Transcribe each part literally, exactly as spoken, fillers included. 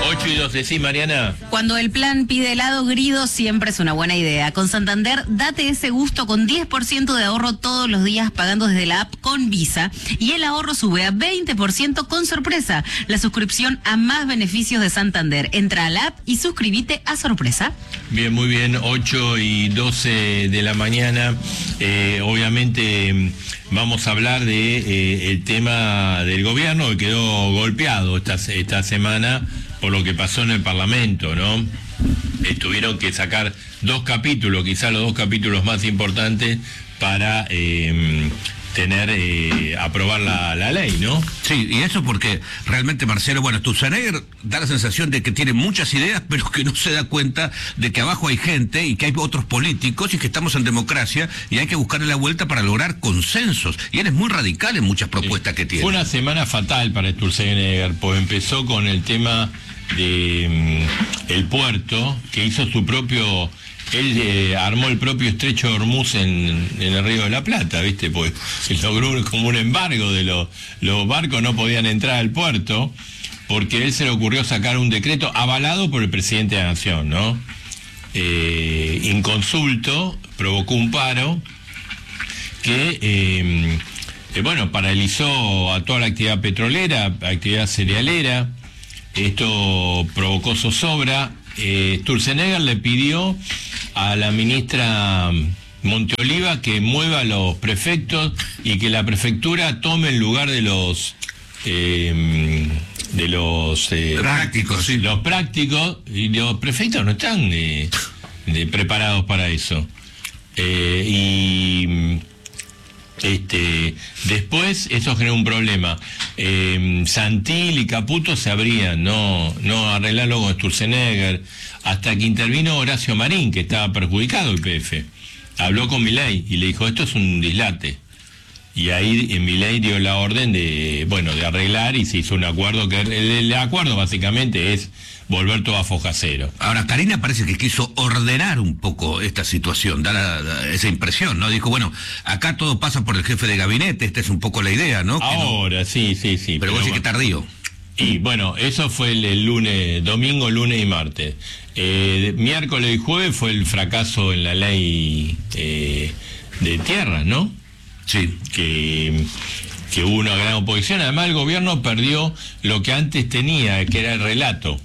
ocho y doce, sí, Mariana. Cuando el plan pide helado, Grido siempre es una buena idea. Con Santander, date ese gusto con diez por ciento de ahorro todos los días pagando desde la app con Visa. Y el ahorro sube a veinte por ciento con Sorpresa, la suscripción a más beneficios de Santander. Entra a la app y suscríbete a Sorpresa. Bien, muy bien, ocho y doce de la mañana. Eh, obviamente vamos a hablar de eh, el tema del gobierno que quedó golpeado esta, esta semana por lo que pasó en el Parlamento, ¿no? Eh, tuvieron que sacar dos capítulos, quizás los dos capítulos más importantes para eh, tener, eh, aprobar la, la ley, ¿no? Sí, y eso porque realmente, Marcelo, bueno, Sturzenegger da la sensación de que tiene muchas ideas, pero que no se da cuenta de que abajo hay gente y que hay otros políticos y que estamos en democracia y hay que buscarle la vuelta para lograr consensos. Y él es muy radical en muchas propuestas sí. que tiene. Fue una semana fatal para Sturzenegger, pues empezó con el tema de um, el puerto, que hizo su propio... Él eh, armó el propio estrecho de Hormuz en, en el Río de la Plata, ¿viste? Pues se logró como un embargo de los... Los barcos no podían entrar al puerto porque él se le ocurrió sacar un decreto avalado por el presidente de la Nación, ¿no? Eh, inconsulto, provocó un paro que, eh, eh, bueno, paralizó a toda la actividad petrolera, actividad cerealera. Esto provocó zozobra. Eh, Sturzenegger le pidió a la ministra Monteoliva que mueva a los prefectos y que la prefectura tome el lugar de los eh, de los eh, prácticos, sí. los prácticos, y los prefectos no están eh, de, preparados para eso. Eh, y Este, después eso generó un problema. Eh, Santil y Caputo se abrían, no, no arreglarlo con Sturzenegger, hasta que intervino Horacio Marín, que estaba perjudicado el P F. Habló con Milei y le dijo, esto es un dislate. Y ahí en Milei dio la orden de, bueno, de arreglar y se hizo un acuerdo que el, el acuerdo básicamente es volver todo a foja cero. Ahora, Karina parece que quiso ordenar un poco esta situación, da la, la, esa impresión, ¿no? Dijo, bueno, acá todo pasa por el jefe de gabinete, esta es un poco la idea, ¿no? Ahora, no... sí, sí, sí. Pero, pero vos decís bueno, que tardío. Y bueno, eso fue el, el lunes, domingo, lunes y martes. Eh, miércoles y jueves fue el fracaso en la ley eh, de tierras, ¿no? Sí. Que... que hubo una gran oposición. Además el gobierno perdió lo que antes tenía, que era el relato.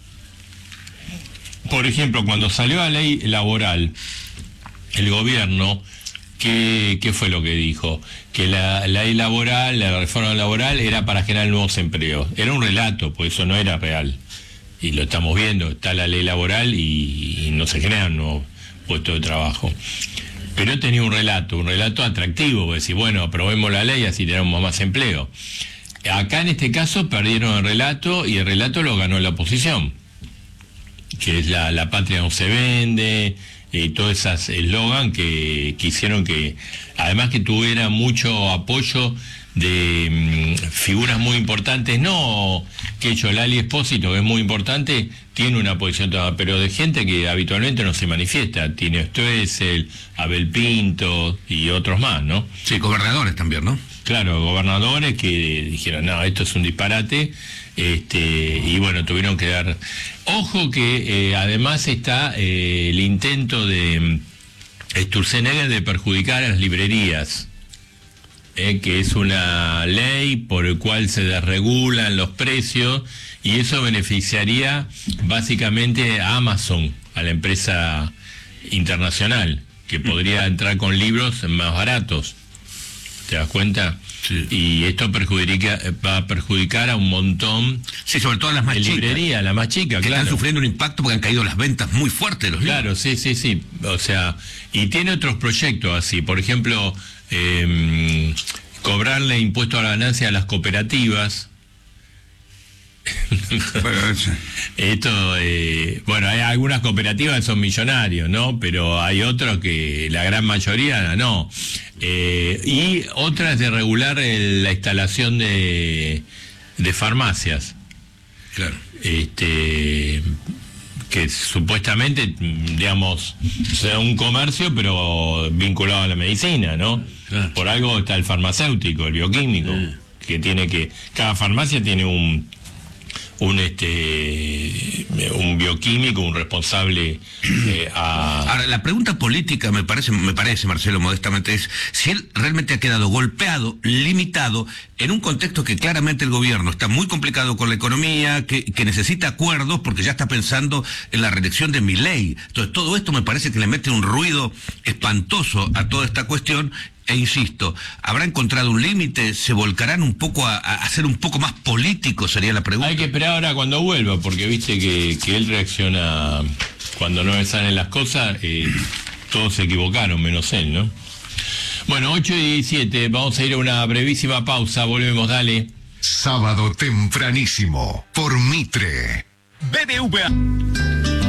Por ejemplo, cuando salió la ley laboral, el gobierno, ¿qué, qué fue lo que dijo? Que la, la ley laboral, la reforma laboral, era para generar nuevos empleos. Era un relato, pues eso no era real. Y lo estamos viendo, está la ley laboral y, y no se generan nuevos puestos de trabajo. Pero tenía un relato, un relato atractivo, porque decir, bueno, aprobemos la ley, así tenemos más empleo. Acá en este caso perdieron el relato y el relato lo ganó la oposición, que es la, la patria no se vende, y todos esos eslogan que, que hicieron que, además que tuviera mucho apoyo de mmm, figuras muy importantes, no que Yolali Espósito, que es muy importante, tiene una posición toda, pero de gente que habitualmente no se manifiesta, tiene Stoessel, Abel Pinto y otros más, ¿no? Sí, gobernadores también, ¿no? Claro, gobernadores que dijeron, no, esto es un disparate, este, y bueno, tuvieron que dar... Ojo que eh, además está eh, el intento de Sturzenegger de perjudicar a las librerías, eh, que es una ley por el cual se desregulan los precios, y eso beneficiaría básicamente a Amazon, a la empresa internacional, que podría entrar con libros más baratos. ¿Te das cuenta? Sí. Y esto perjudica, va a perjudicar a un montón. Sí, sobre todo a las más de chicas. librería, la más chica, que claro. Están sufriendo un impacto porque han caído las ventas muy fuertes los libros. Claro, sí, sí, sí. O sea, y tiene otros proyectos así. Por ejemplo, eh, cobrarle impuesto a la ganancia a las cooperativas. Esto, eh, bueno, hay algunas cooperativas que son millonarios, ¿no? Pero hay otros que la gran mayoría no. Eh, y otras de regular el, la instalación de, de farmacias. Claro. Este, que supuestamente, digamos, sea un comercio, pero vinculado a la medicina, ¿no? Claro. Por algo está el farmacéutico, el bioquímico, sí. Que tiene que... Cada farmacia tiene un... un este bioquímico, un responsable eh, a... Ahora, la pregunta política me parece, me parece, Marcelo, modestamente, es si él realmente ha quedado golpeado, limitado, en un contexto que claramente el gobierno está muy complicado con la economía, que, que necesita acuerdos porque ya está pensando en la reelección de Milei. Entonces, todo esto me parece que le mete un ruido espantoso a toda esta cuestión. E insisto, ¿habrá encontrado un límite? ¿Se volcarán un poco a, a ser un poco más político? Sería la pregunta. Hay que esperar ahora cuando vuelva, porque viste que, que él reacciona cuando no le salen las cosas, eh, todos se equivocaron, menos él, ¿no? Bueno, ocho y diecisiete, vamos a ir a una brevísima pausa, volvemos, dale. Sábado tempranísimo, por Mitre. B B V A.